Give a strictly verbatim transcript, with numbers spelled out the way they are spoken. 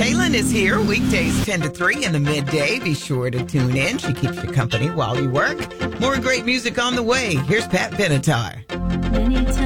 Kaylin is here weekdays ten to three in the midday. Be sure to tune in. She keeps you company while you work. More great music on the way. Here's Pat Benatar.